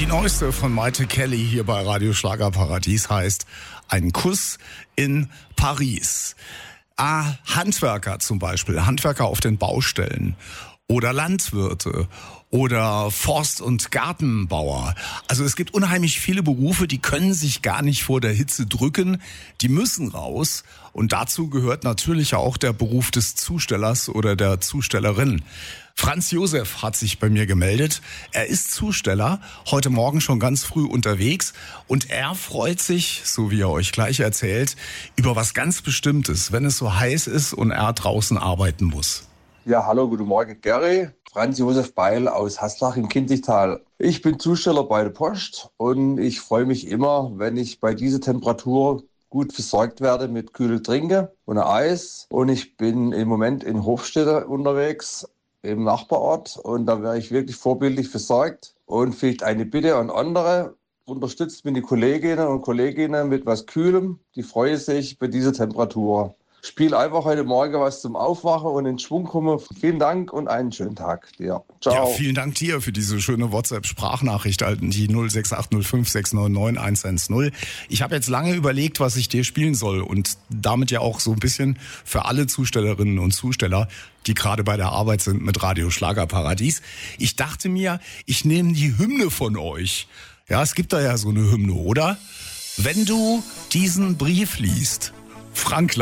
neueste von Maite Kelly hier bei Radio Schlagerparadies heißt Ein Kuss in Paris. Handwerker zum Beispiel, Handwerker auf den Baustellen oder Landwirte oder Forst- und Gartenbauer. Also es gibt unheimlich viele Berufe, die können sich gar nicht vor der Hitze drücken, die müssen raus. Und dazu gehört natürlich auch der Beruf des Zustellers oder der Zustellerin. Franz Josef hat sich bei mir gemeldet. Er ist Zusteller, heute Morgen schon ganz früh unterwegs und er freut sich, so wie er euch gleich erzählt, über was ganz Bestimmtes, wenn es so heiß ist und er draußen arbeiten muss. Ja, hallo, guten Morgen, Gary. Franz Josef Beil aus Haslach im Kinzigtal. Ich bin Zusteller bei der Post und ich freue mich immer, wenn ich bei dieser Temperatur gut versorgt werde mit kühlem Trinken und Eis. Und ich bin im Moment in Hofstetter unterwegs, im Nachbarort. Und da wäre ich wirklich vorbildlich versorgt. Und vielleicht eine Bitte an andere. Unterstützt mir die Kolleginnen und Kollegen mit was Kühlem. Die freuen sich bei dieser Temperatur. Spiel einfach heute Morgen was zum Aufwachen und in Schwung kommen. Vielen Dank und einen schönen Tag dir. Ciao. Ja, vielen Dank dir für diese schöne WhatsApp-Sprachnachricht, die 06805699110. Ich habe jetzt lange überlegt, was ich dir spielen soll und damit ja auch so ein bisschen für alle Zustellerinnen und Zusteller, die gerade bei der Arbeit sind mit Radio Schlagerparadies. Ich dachte mir, ich nehme die Hymne von euch. Ja, es gibt da ja so eine Hymne, oder? Wenn du diesen Brief liest, Frank